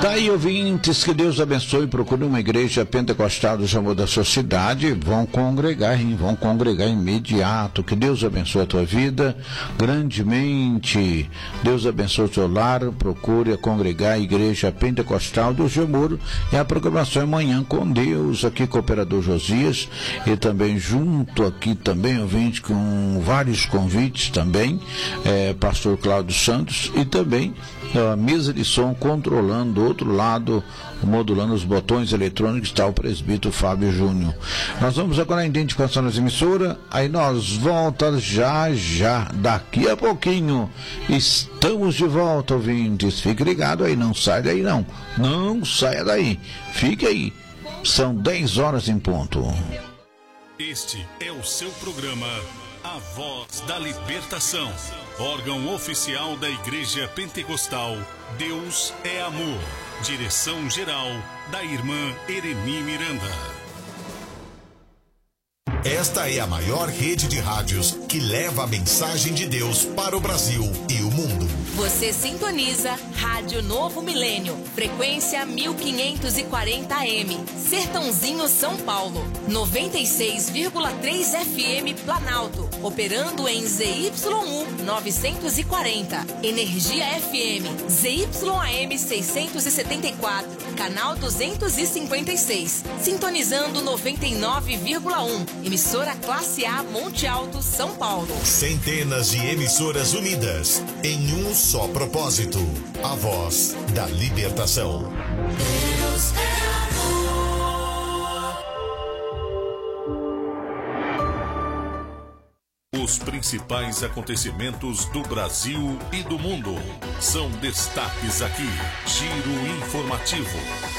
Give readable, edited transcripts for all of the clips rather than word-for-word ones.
Tá aí, ouvintes, que Deus abençoe. Procure uma igreja pentecostal do Jamor da sua cidade. Vão congregar imediato. Que Deus abençoe a tua vida grandemente. Deus abençoe o seu lar. Procure congregar a igreja pentecostal do Jamor. E a programação é Manhã com Deus, aqui com o operador Josias. E também junto aqui também, ouvinte, com vários convites também. Pastor Cláudio Santos e também a mesa de som controlando do outro lado, modulando os botões eletrônicos, está o presbítero Fábio Júnior. Nós vamos agora à identificação das emissoras, aí nós voltamos já, daqui a pouquinho. Estamos de volta, ouvintes. Fique ligado aí, não sai daí não. Não saia daí. Fique aí. São 10 horas em ponto. Este é o seu programa A Voz da Libertação, órgão oficial da Igreja Pentecostal Deus é Amor. Direção-geral da irmã Ereni Miranda. Esta é a maior rede de rádios que leva a mensagem de Deus para o Brasil e o mundo. Você sintoniza Rádio Novo Milênio, frequência 1540 AM, Sertãozinho, São Paulo, 96,3 FM Planalto, operando em ZYU 940, Energia FM, ZYAM 674, canal 256, sintonizando 99,1, emissora Classe A Monte Alto, São Paulo. Centenas de emissoras unidas em um só propósito: a voz da libertação. Deus é amor. Os principais acontecimentos do Brasil e do mundo são destaques aqui. Giro informativo.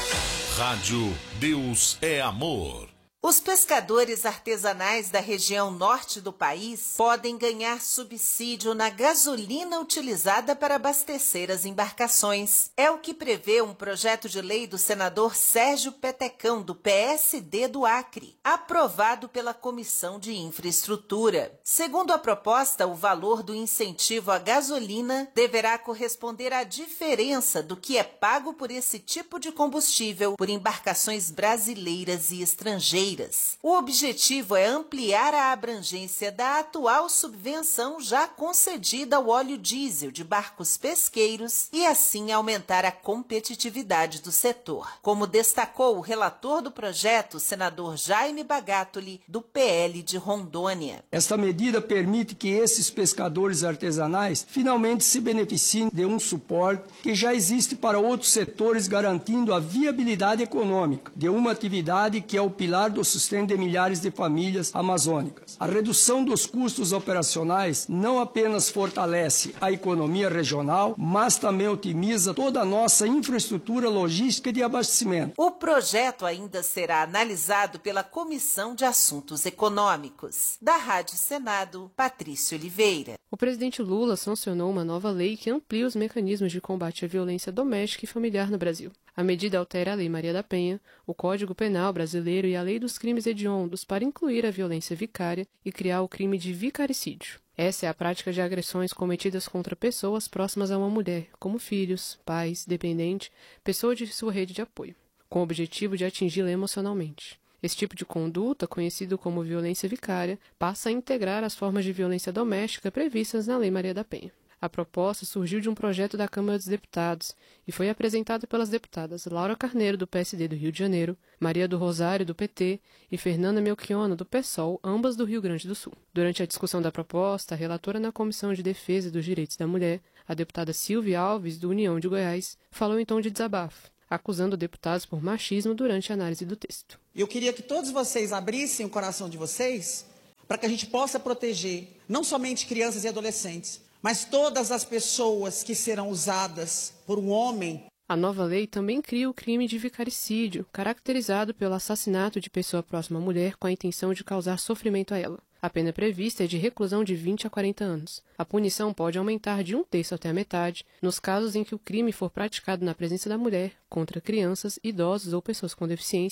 Rádio Deus é Amor. Os pescadores artesanais da região norte do país podem ganhar subsídio na gasolina utilizada para abastecer as embarcações. É o que prevê um projeto de lei do senador Sérgio Petecão, do PSD do Acre, aprovado pela Comissão de Infraestrutura. Segundo a proposta, o valor do incentivo à gasolina deverá corresponder à diferença do que é pago por esse tipo de combustível por embarcações brasileiras e estrangeiras. O objetivo é ampliar a abrangência da atual subvenção já concedida ao óleo diesel de barcos pesqueiros e assim aumentar a competitividade do setor, como destacou o relator do projeto, senador Jaime Bagatoli, do PL de Rondônia. Esta medida permite que esses pescadores artesanais finalmente se beneficiem de um suporte que já existe para outros setores, garantindo a viabilidade econômica de uma atividade que é o pilar do sustento de milhares de famílias amazônicas. A redução dos custos operacionais não apenas fortalece a economia regional, mas também otimiza toda a nossa infraestrutura logística de abastecimento. O projeto ainda será analisado pela Comissão de Assuntos Econômicos. Da Rádio Senado, Patrícia Oliveira. O presidente Lula sancionou uma nova lei que amplia os mecanismos de combate à violência doméstica e familiar no Brasil. A medida altera a Lei Maria da Penha, o Código Penal brasileiro e a Lei dos Crimes Hediondos para incluir a violência vicária e criar o crime de vicaricídio. Essa é a prática de agressões cometidas contra pessoas próximas a uma mulher, como filhos, pais, dependente, pessoa de sua rede de apoio, com o objetivo de atingi-la emocionalmente. Esse tipo de conduta, conhecido como violência vicária, passa a integrar as formas de violência doméstica previstas na Lei Maria da Penha. A proposta surgiu de um projeto da Câmara dos Deputados e foi apresentada pelas deputadas Laura Carneiro, do PSD do Rio de Janeiro, Maria do Rosário, do PT, e Fernanda Melchiona, do PSOL, ambas do Rio Grande do Sul. Durante a discussão da proposta, a relatora na Comissão de Defesa dos Direitos da Mulher, a deputada Silvia Alves, do União de Goiás, falou em tom de desabafo, acusando deputados por machismo durante a análise do texto. Eu queria que todos vocês abrissem o coração de vocês para que a gente possa proteger não somente crianças e adolescentes, mas todas as pessoas que serão usadas por um homem. A nova lei também cria o crime de vicaricídio, caracterizado pelo assassinato de pessoa próxima à mulher com a intenção de causar sofrimento a ela. A pena prevista é de reclusão de 20 a 40 anos. A punição pode aumentar de 1/3 até a metade, nos casos em que o crime for praticado na presença da mulher, contra crianças, idosos ou pessoas com deficiência,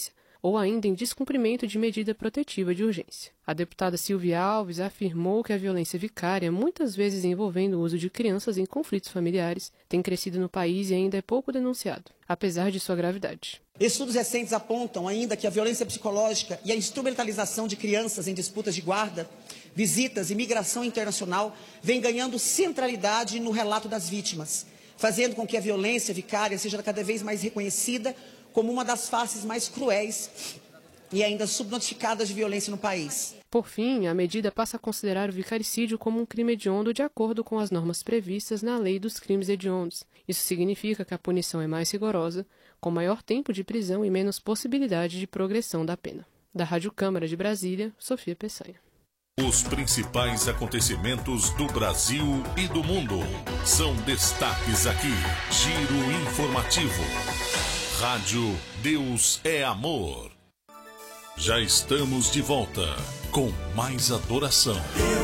ou ainda em descumprimento de medida protetiva de urgência. A deputada Silvia Alves afirmou que a violência vicária, muitas vezes envolvendo o uso de crianças em conflitos familiares, tem crescido no país e ainda é pouco denunciado, apesar de sua gravidade. Estudos recentes apontam ainda que a violência psicológica e a instrumentalização de crianças em disputas de guarda, visitas e migração internacional vem ganhando centralidade no relato das vítimas, fazendo com que a violência vicária seja cada vez mais reconhecida como uma das faces mais cruéis e ainda subnotificadas de violência no país. Por fim, a medida passa a considerar o vicaricídio como um crime hediondo de acordo com as normas previstas na Lei dos Crimes Hediondos. Isso significa que a punição é mais rigorosa, com maior tempo de prisão e menos possibilidade de progressão da pena. Da Rádio Câmara de Brasília, Sofia Peçanha. Os principais acontecimentos do Brasil e do mundo são destaques aqui. Giro informativo. Rádio Deus é Amor. Já estamos de volta com mais adoração.